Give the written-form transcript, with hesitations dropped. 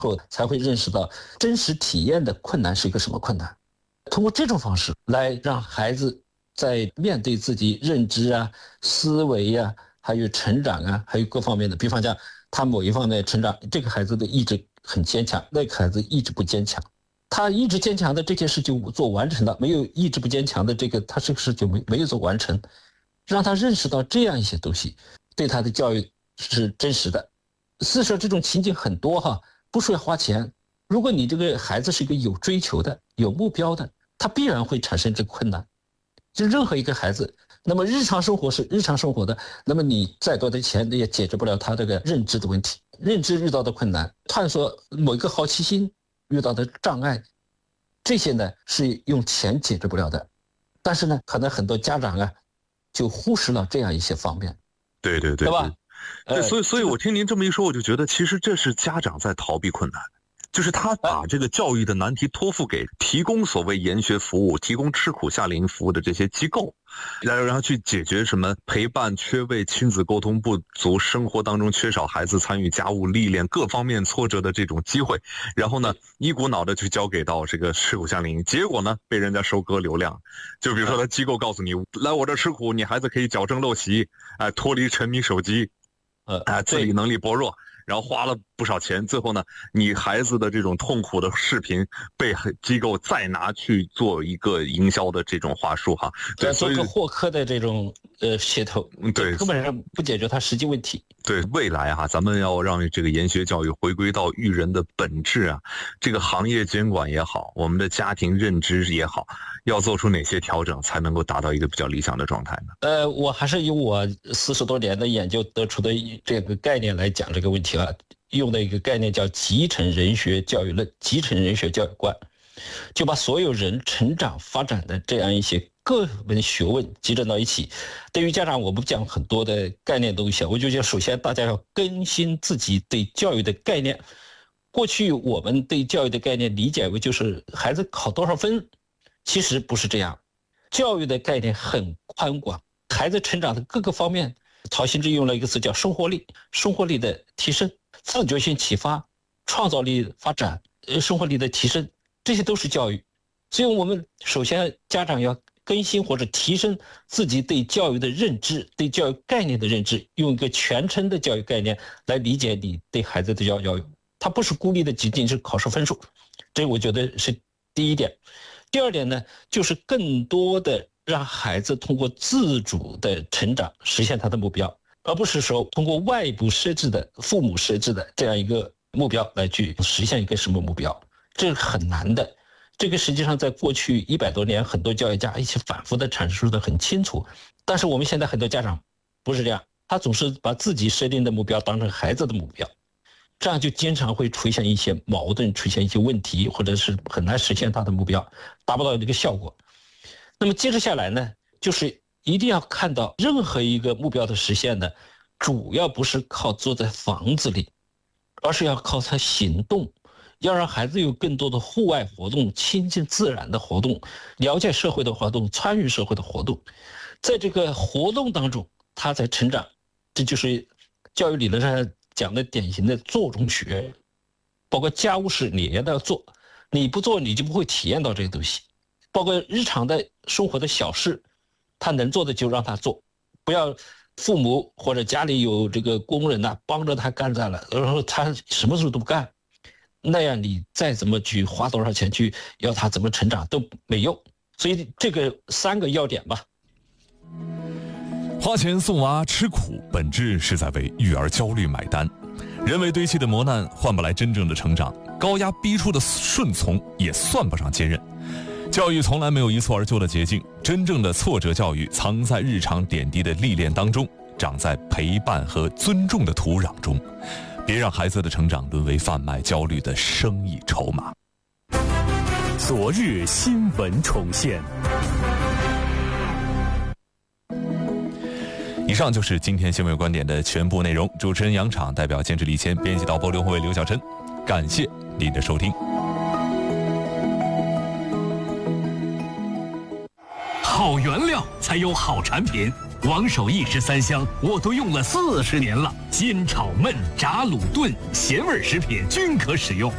后才会认识到真实体验的困难是一个什么困难。通过这种方式来让孩子在面对自己认知啊、思维啊，还有成长啊，还有各方面的，比方讲他某一方面成长，这个孩子的意志很坚强，那个孩子意志不坚强，他意志坚强的这件事就做完成了，没有意志不坚强的这个他这个事就没有做完成，让他认识到这样一些东西对他的教育是真实的。事实上这种情景很多哈，不需要花钱。如果你这个孩子是一个有追求的、有目标的，他必然会产生这个困难。就任何一个孩子，那么日常生活是日常生活的，那么你再多的钱也解决不了他这个认知的问题，认知遇到的困难，探索某一个好奇心遇到的障碍，这些呢是用钱解决不了的。但是呢，可能很多家长啊就忽视了这样一些方面。 对吧？ 对，所以我听您这么一说，我就觉得其实这是家长在逃避困难，就是他把这个教育的难题托付给提供所谓研学服务、提供吃苦夏令营服务的这些机构，然后去解决什么陪伴缺位、亲子沟通不足、生活当中缺少孩子参与家务历练各方面挫折的这种机会，然后呢一股脑的去交给到这个吃苦夏令营，结果呢被人家收割流量。就比如说他机构告诉你来我这吃苦，你孩子可以矫正陋习，脱离沉迷手机，自理能力薄弱，然后花了不少钱，最后呢你孩子的这种痛苦的视频被机构再拿去做一个营销的这种话术哈， 对，做个获客的这种噱头， 对， 根本上不解决它实际问题。 对，未来哈，咱们要让这个研学教育回归到育人的本质啊，这个行业监管也好，我们的家庭认知也好，要做出哪些调整才能够达到一个比较理想的状态呢？ 我还是用我40多年的研究得出的这个概念来讲这个问题啊，用的一个概念叫集成人学教育论、集成人学教育观，就把所有人成长发展的这样一些各门学问集中到一起。对于家长，我不讲很多的概念东西，我就讲首先大家要更新自己对教育的概念。过去我们对教育的概念理解为就是孩子考多少分，其实不是这样。教育的概念很宽广，孩子成长的各个方面，曹新志用了一个词叫生活力，生活力的提升、自觉性启发、创造力发展、生活力的提升，这些都是教育。所以我们首先家长要更新或者提升自己对教育的认知，对教育概念的认知，用一个全称的教育概念来理解你对孩子的教育。它不是孤立的仅仅是考试分数，这我觉得是第一点。第二点呢，就是更多的让孩子通过自主的成长实现他的目标，而不是说通过外部设置的、父母设置的这样一个目标来去实现一个什么目标，这是很难的。这个实际上在过去100多年，很多教育家一起反复的阐述的很清楚，但是我们现在很多家长不是这样，他总是把自己设定的目标当成孩子的目标，这样就经常会出现一些矛盾，出现一些问题，或者是很难实现他的目标，达不到这个效果。那么接着下来呢，就是一定要看到任何一个目标的实现呢，主要不是靠坐在房子里，而是要靠他行动，要让孩子有更多的户外活动、亲近自然的活动、了解社会的活动、参与社会的活动。在这个活动当中，他在成长，这就是教育理论上讲的典型的做中学。包括家务事你也要做，你不做你就不会体验到这个东西。包括日常的生活的小事，他能做的就让他做，不要父母或者家里有这个工人帮着他干了，然后他什么事都不干，那样你再怎么去花多少钱去要他怎么成长都没用。所以这个3个要点吧。 花钱送娃吃苦，本质是在为育儿焦虑买单。人为堆砌的磨难换不来真正的成长，高压逼出的顺从也算不上坚韧。教育从来没有一蹴而就的捷径，真正的挫折教育藏在日常点滴的历练当中，长在陪伴和尊重的土壤中。别让孩子的成长沦为贩卖焦虑的生意筹码。 昨日新闻重现。 以上就是今天新闻观点的全部内容。主持人杨昶，代表监制李谦，编辑导播刘宏伟、刘晓晨，感谢您的收听。 好原料才有好产品，王守义13香我都用了40年了，煎炒焖炸卤炖咸味食品均可使用。